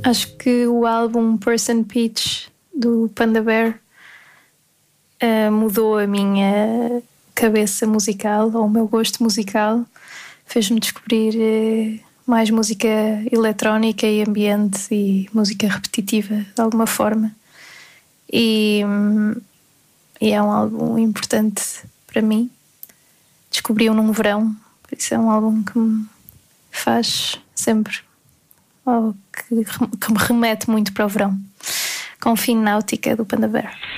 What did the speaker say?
Acho que o álbum Person Peach do Panda Bear mudou a minha cabeça musical, ou o meu gosto musical. Fez-me descobrir mais música eletrónica e ambiente e música repetitiva de alguma forma. E é um álbum importante para mim. Descobri-o num verão, por isso é um álbum que me faz sempre, ou que me remete muito para o verão. Confine Náutica do Panda Bear.